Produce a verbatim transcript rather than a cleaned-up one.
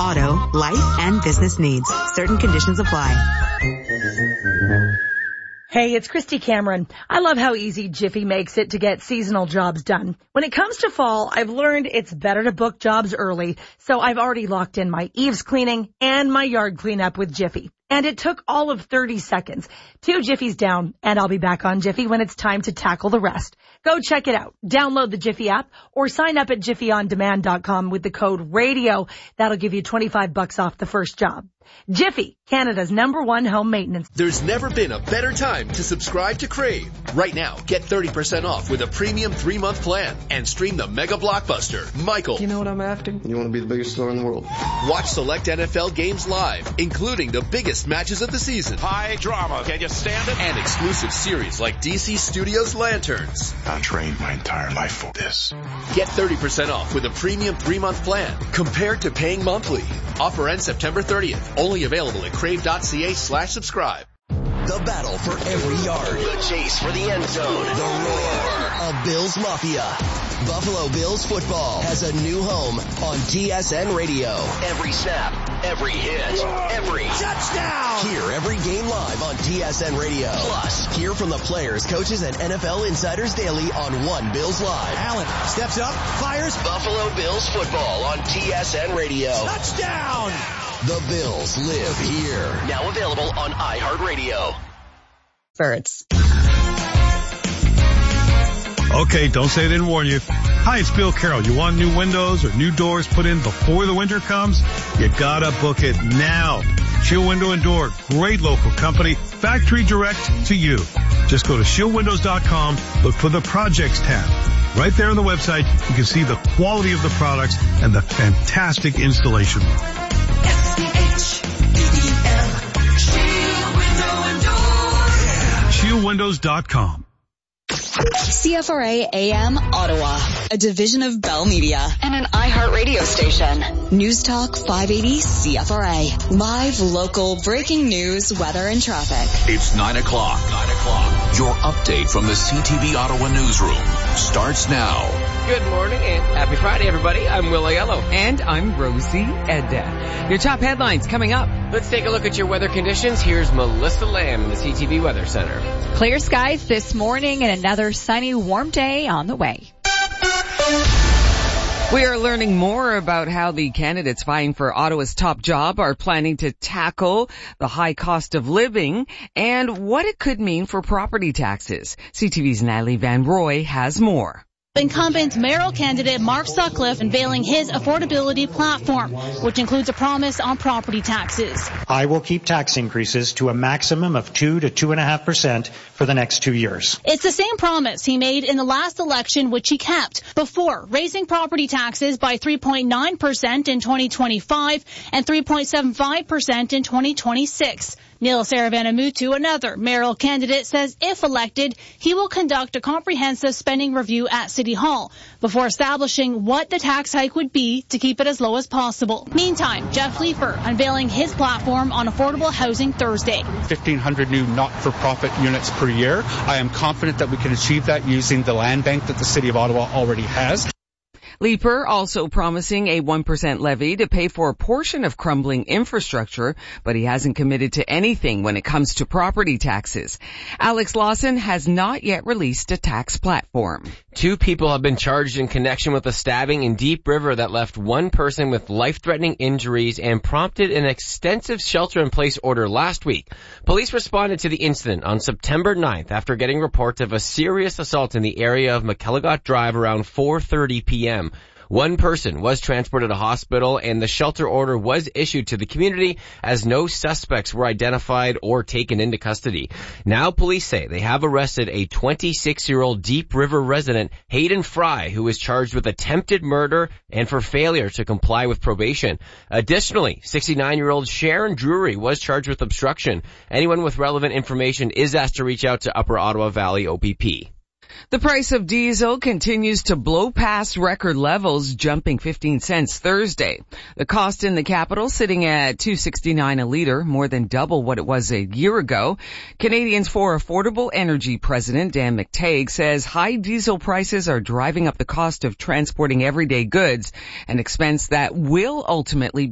Auto, life, and business needs. Certain conditions apply. Hey, it's Christy Cameron. I love how easy Jiffy makes it to get seasonal jobs done. When it comes to fall, I've learned it's better to book jobs early, so I've already locked in my eaves cleaning and my yard cleanup with Jiffy. And it took all of thirty seconds. Two Jiffies down, and I'll be back on Jiffy when it's time to tackle the rest. Go check it out. Download the Jiffy app or sign up at jiffy on demand dot com with the code RADIO. That'll give you twenty-five bucks off the first job. Jiffy, Canada's number one home maintenance. There's never been a better time to subscribe to Crave. Right now, get thirty percent off with a premium three-month plan and stream the mega blockbuster, Michael. You know what I'm after? You want to be the biggest star in the world. Watch select N F L games live, including the biggest matches of the season. High drama. Can you stand it? And exclusive series like D C Studios Lanterns. I trained my entire life for this. Get thirty percent off with a premium three-month plan compared to paying monthly. Offer ends September thirtieth. Only available at crave.ca slash subscribe. The battle for every yard. The chase for the end zone. The roar of Bills Mafia. Buffalo Bills football has a new home on T S N Radio. Every snap, every hit, every touchdown. Hear every game live on T S N Radio. Plus, hear from the players, coaches, and N F L insiders daily on One Bills Live. Allen steps up, fires. Buffalo Bills football on T S N Radio. Touchdown. The Bills live here. Now available on iHeartRadio. Birds. Okay, don't say I didn't warn you. Hi, it's Bill Carroll. You want new windows or new doors put in before the winter comes? You gotta book it now. Shield Window and Door, great local company, factory direct to you. Just go to shield windows dot com, look for the Projects tab. Right there on the website, you can see the quality of the products and the fantastic installation work. S C H E E L, Shield Window and Door. shield windows dot com. C F R A A M Ottawa, a division of Bell Media and an iHeartRadio station. News Talk five eighty C F R A. Live, local, breaking news, weather, and traffic. It's nine o'clock. Nine o'clock. Your update from the C T V Ottawa newsroom starts now. Good morning and happy Friday, everybody. I'm Will Aiello. And I'm Rosie Edda. Your top headlines coming up. Let's take a look at your weather conditions. Here's Melissa Lamb in the C T V Weather Center. Clear skies this morning and another sunny, warm day on the way. We are learning more about how the candidates vying for Ottawa's top job are planning to tackle the high cost of living and what it could mean for property taxes. C T V's Natalie Van Roy has more. Incumbent mayoral candidate Mark Sutcliffe unveiling his affordability platform, which includes a promise on property taxes. I will keep tax increases to a maximum of two to two and a half percent for the next two years. It's the same promise he made in the last election, which he kept before raising property taxes by three point nine percent in twenty twenty-five and three point seven five percent in twenty twenty-six. Neil Saravanamutu, another mayoral candidate, says if elected, he will conduct a comprehensive spending review at City Hall before establishing what the tax hike would be to keep it as low as possible. Meantime, Jeff Leeper unveiling his platform on affordable housing Thursday. fifteen hundred new not-for-profit units per year. I am confident that we can achieve that using the land bank that the City of Ottawa already has. Leeper also promising a one percent levy to pay for a portion of crumbling infrastructure, but he hasn't committed to anything when it comes to property taxes. Alex Lawson has not yet released a tax platform. Two people have been charged in connection with a stabbing in Deep River that left one person with life-threatening injuries and prompted an extensive shelter-in-place order last week. Police responded to the incident on September ninth after getting reports of a serious assault in the area of McKelligot Drive around four thirty p.m. One person was transported to hospital and the shelter order was issued to the community as no suspects were identified or taken into custody. Now police say they have arrested a twenty-six-year-old Deep River resident, Hayden Fry, who is charged with attempted murder and for failure to comply with probation. Additionally, sixty-nine-year-old Sharon Drury was charged with obstruction. Anyone with relevant information is asked to reach out to Upper Ottawa Valley O P P. The price of diesel continues to blow past record levels, jumping fifteen cents Thursday. The cost in the capital sitting at two sixty-nine a liter, more than double what it was a year ago. Canadians for Affordable Energy President Dan McTague says high diesel prices are driving up the cost of transporting everyday goods, an expense that will ultimately